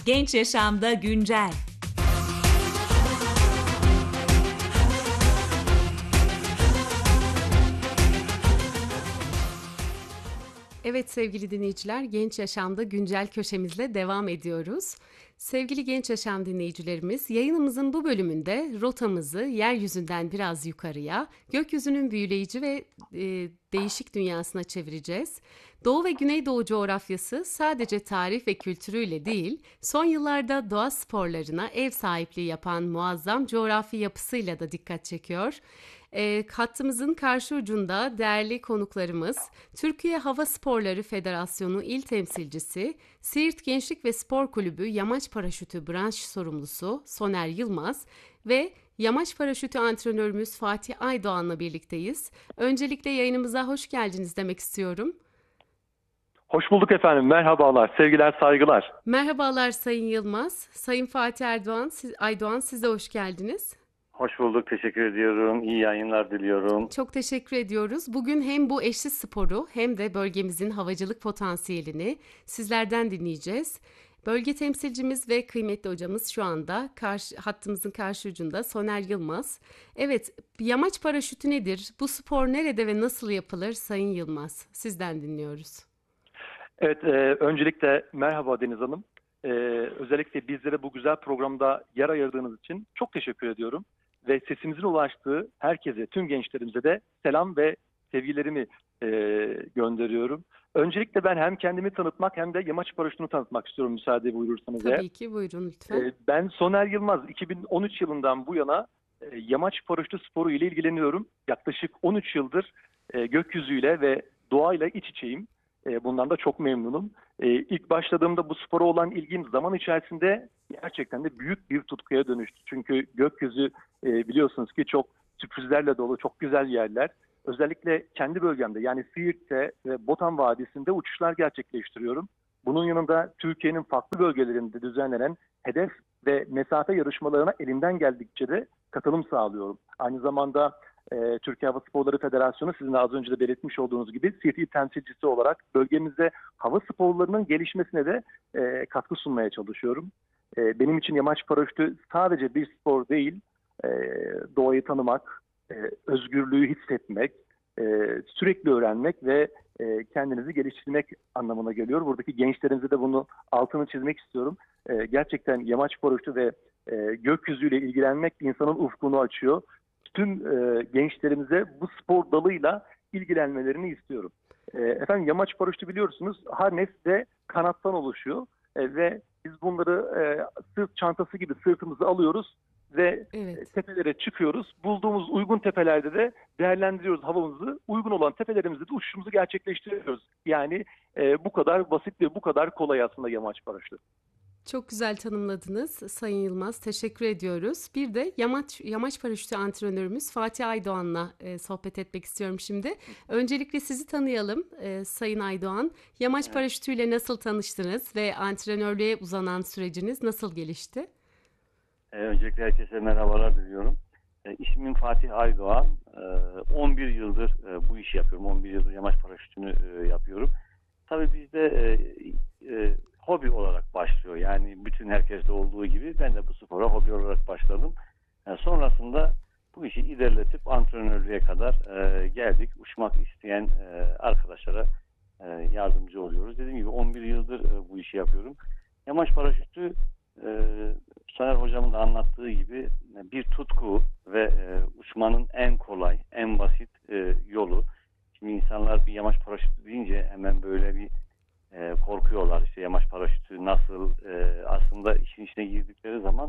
Genç Yaşamda Güncel. Evet sevgili dinleyiciler, Genç Yaşam'da güncel köşemizle devam ediyoruz. Sevgili Genç Yaşam dinleyicilerimiz, yayınımızın bu bölümünde rotamızı yeryüzünden biraz yukarıya, gökyüzünün büyüleyici ve değişik dünyasına çevireceğiz. Doğu ve Güneydoğu coğrafyası sadece tarih ve kültürüyle değil, son yıllarda doğa sporlarına ev sahipliği yapan muazzam coğrafi yapısıyla da dikkat çekiyor. Hattımızın karşı ucunda değerli konuklarımız, Türkiye Hava Sporları Federasyonu İl Temsilcisi, Siirt Gençlik ve Spor Kulübü Yamaç Paraşütü Branş Sorumlusu Soner Yılmaz ve Yamaç Paraşütü antrenörümüz Fatih Aydoğan'la birlikteyiz. Öncelikle yayınımıza hoş geldiniz demek istiyorum. Hoş bulduk efendim. Merhabalar. Sevgiler, saygılar. Merhabalar Sayın Yılmaz. Sayın Fatih Aydoğan siz de hoş geldiniz. Hoş bulduk, teşekkür ediyorum. İyi yayınlar diliyorum. Çok teşekkür ediyoruz. Bugün hem bu eşsiz sporu hem de bölgemizin havacılık potansiyelini sizlerden dinleyeceğiz. Bölge temsilcimiz ve kıymetli hocamız şu anda hattımızın karşı ucunda Soner Yılmaz. Evet, yamaç paraşütü nedir? Bu spor nerede ve nasıl yapılır Sayın Yılmaz? Sizden dinliyoruz. Evet, öncelikle merhaba Deniz Hanım. Özellikle bizlere bu güzel programda yer ayırdığınız için çok teşekkür ediyorum. Ve sesimizin ulaştığı herkese, tüm gençlerimize de selam ve sevgilerimi gönderiyorum. Öncelikle ben hem kendimi tanıtmak hem de yamaç paraşütünü tanıtmak istiyorum müsaade buyurursanız. Tabii ki, buyurun lütfen. Ben Soner Yılmaz, 2013 yılından bu yana yamaç paraşütü sporu ile ilgileniyorum. Yaklaşık 13 yıldır gökyüzüyle ve doğayla iç içeyim. Bundan da çok memnunum. İlk başladığımda bu spora olan ilgim zaman içerisinde gerçekten de büyük bir tutkuya dönüştü. Çünkü gökyüzü biliyorsunuz ki çok sürprizlerle dolu, çok güzel yerler. Özellikle kendi bölgemde yani Siirt'te ve Botan Vadisi'nde uçuşlar gerçekleştiriyorum. Bunun yanında Türkiye'nin farklı bölgelerinde düzenlenen hedef ve mesafe yarışmalarına elimden geldikçe de katılım sağlıyorum. Aynı zamanda Türkiye Hava Sporları Federasyonu sizin az önce de belirtmiş olduğunuz gibi Siirt İl temsilcisi olarak bölgemizde hava sporlarının gelişmesine de katkı sunmaya çalışıyorum. Benim için yamaç paraşütü sadece bir spor değil, doğayı tanımak, özgürlüğü hissetmek, sürekli öğrenmek ve kendinizi geliştirmek anlamına geliyor. Buradaki gençlerimize de bunu altını çizmek istiyorum. Gerçekten yamaç paraşütü ve gökyüzüyle ilgilenmek insanın ufkunu açıyor. Tüm gençlerimize bu spor dalıyla ilgilenmelerini istiyorum. Efendim yamaç paraşütü biliyorsunuz harnes ve kanattan oluşuyor ve biz bunları sırt çantası gibi sırtımıza alıyoruz ve tepelere çıkıyoruz. Bulduğumuz uygun tepelerde de değerlendiriyoruz havamızı. Uygun olan tepelerimizde de uçuşumuzu gerçekleştiriyoruz. Yani bu kadar basit ve bu kadar kolay aslında yamaç paraşütü. Çok güzel tanımladınız Sayın Yılmaz. Teşekkür ediyoruz. Bir de yamaç paraşütü antrenörümüz Fatih Aydoğan'la sohbet etmek istiyorum şimdi. Öncelikle sizi tanıyalım Sayın Aydoğan. Yamaç paraşütüyle nasıl tanıştınız ve antrenörlüğe uzanan süreciniz nasıl gelişti? Öncelikle herkese merhabalar diliyorum. İsmim Fatih Aydoğan. 11 yıldır bu işi yapıyorum. 11 yıldır yamaç paraşütünü yapıyorum. Tabii bizde hobi olarak başlıyor. Yani bütün herkeste olduğu gibi ben de bu spora hobi olarak başladım. Sonrasında bu işi ilerletip antrenörlüğe kadar geldik. Uçmak isteyen arkadaşlara yardımcı oluyoruz. Dediğim gibi 11 yıldır bu işi yapıyorum. Yamaç paraşütü Soner hocamın da anlattığı gibi bir tutku ve uçmanın en kolay, en basit yolu. Şimdi insanlar bir yamaç paraşütü deyince hemen böyle bir korkuyorlar. İşte yamaç paraşütü nasıl? Aslında işin içine girdikleri zaman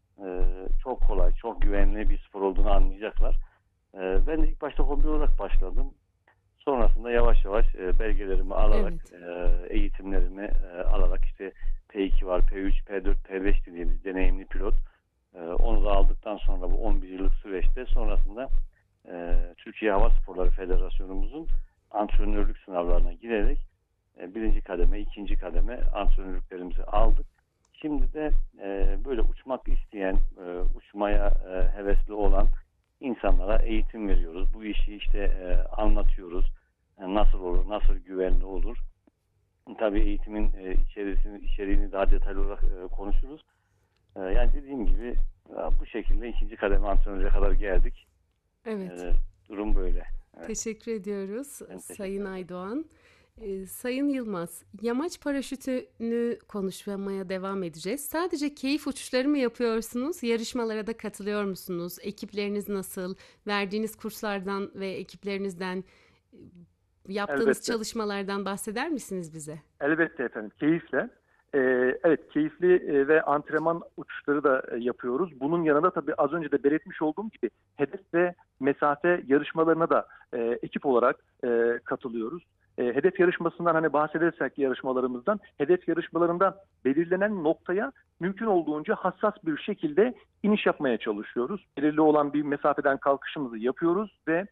çok kolay, çok güvenli bir spor olduğunu anlayacaklar. Ben de ilk başta hobi olarak başladım. Sonrasında yavaş yavaş belgelerimi alarak, eğitimlerimi alarak işte P2 var, P3, P4, P5 dediğimiz deneyimli pilot. Onu da aldıktan sonra bu 11 yıllık süreçte sonrasında Türkiye Hava Sporları Federasyonumuzun antrenörlük sınavlarına girerek birinci kademe, ikinci kademe antrenörlüklerimizi aldık. Şimdi de böyle uçmak isteyen, uçmaya hevesli olan insanlara eğitim veriyoruz. Bu işi işte anlatıyoruz. Nasıl olur, nasıl güvenli olur. Tabii eğitimin içeriğini daha daha detaylı olarak konuşuruz. Yani dediğim gibi bu şekilde 2. kademe antrenöre kadar geldik. Evet. Durum böyle. Evet. Teşekkür ediyoruz Ben teşekkür Sayın ederim. Aydoğan. Sayın Yılmaz, yamaç paraşütünü konuşmaya devam edeceğiz. Sadece keyif uçuşları mı yapıyorsunuz? Yarışmalara da katılıyor musunuz? Ekipleriniz nasıl? Verdiğiniz kurslardan ve ekiplerinizden yaptığınız Elbette. çalışmalardan bahseder misiniz bize? Elbette efendim, keyifle. Evet, keyifli ve antrenman uçuşları da yapıyoruz. Bunun yanında tabii az önce de belirtmiş olduğum gibi hedef ve mesafe yarışmalarına da ekip olarak katılıyoruz. Hedef yarışmasından hani bahsedersek yarışmalarımızdan, hedef yarışmalarında belirlenen noktaya mümkün olduğunca hassas bir şekilde iniş yapmaya çalışıyoruz. Belirli olan bir mesafeden kalkışımızı yapıyoruz ve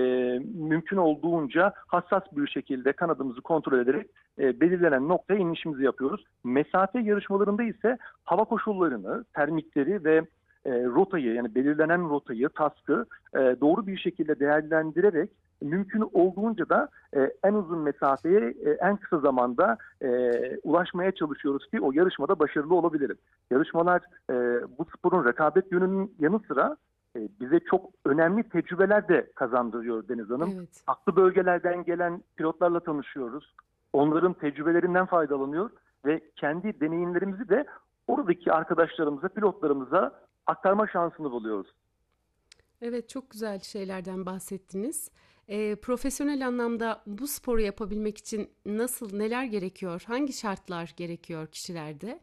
mümkün olduğunca hassas bir şekilde kanadımızı kontrol ederek belirlenen noktaya inişimizi yapıyoruz. Mesafe yarışmalarında ise hava koşullarını, termikleri ve rotayı, yani belirlenen rotayı, task'ı doğru bir şekilde değerlendirerek mümkün olduğunca da en uzun mesafeye en kısa zamanda ulaşmaya çalışıyoruz ki o yarışmada başarılı olabilirim. Yarışmalar bu sporun rekabet yönünün yanı sıra bize çok önemli tecrübeler de kazandırıyor Deniz Hanım. Evet. Farklı bölgelerden gelen pilotlarla tanışıyoruz. Onların tecrübelerinden faydalanıyor ve kendi deneyimlerimizi de oradaki arkadaşlarımıza, pilotlarımıza aktarma şansını buluyoruz. Evet, çok güzel şeylerden bahsettiniz. Profesyonel anlamda bu sporu yapabilmek için neler gerekiyor? Hangi şartlar gerekiyor kişilerde?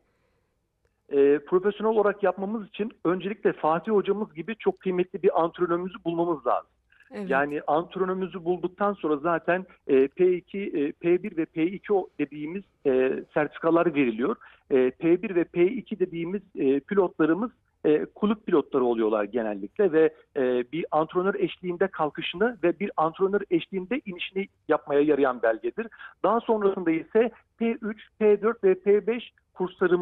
Profesyonel olarak yapmamız için öncelikle Fatih hocamız gibi çok kıymetli bir antrenörümüzü bulmamız lazım. Evet. Yani antrenörümüzü bulduktan sonra zaten P2, P1 ve P2 dediğimiz sertifikalar veriliyor. P1 ve P2 dediğimiz pilotlarımız kulüp pilotları oluyorlar genellikle ve bir antrenör eşliğinde kalkışını ve bir antrenör eşliğinde inişini yapmaya yarayan belgedir. Daha sonrasında ise P3, P4 ve P5 kurslarımız